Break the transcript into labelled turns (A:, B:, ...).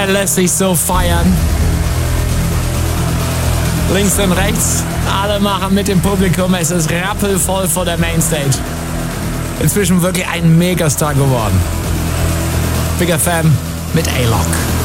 A: lässt sich so feiern. Links und rechts, alle machen mit dem Publikum. Es ist rappelvoll vor der Mainstage. Inzwischen wirklich ein Megastar geworden. Big FM mit A-Lock.